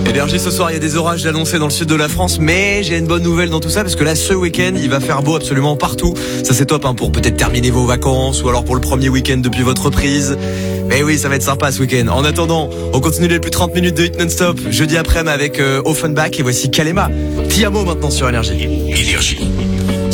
Énergie ce soir, il y a des orages annoncés dans le sud de la France, mais j'ai une bonne nouvelle dans tout ça parce que là ce week-end il va faire beau absolument partout. Ça c'est top pour peut-être terminer vos vacances ou alors pour le premier week-end depuis votre reprise. Mais oui, ça va être sympa ce week-end. En attendant, on continue les plus 30 minutes de hit non-stop jeudi après-midi avec Offenbach et voici Kalema. Ti amo maintenant sur Énergie. Énergie.